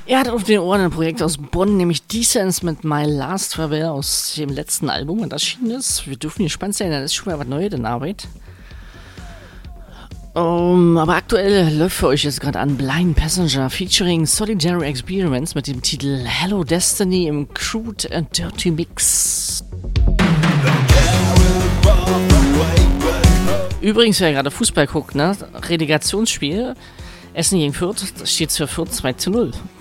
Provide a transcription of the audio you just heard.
Er hat auf den Ohren ein Projekt aus Bonn, nämlich Decence mit My Last Farewell aus dem letzten Album, das erschienen ist. Wir dürfen gespannt sein, das ist schon mal was Neues in Arbeit. Aber aktuell läuft für euch jetzt gerade an Blind Passenger featuring Solitary Experiments mit dem Titel Hello Destiny im Crude and Dirty Mix. Übrigens, wer gerade Fußball guckt, ne? Relegationsspiel, Essen gegen Fürth, steht für Fürth 2:0.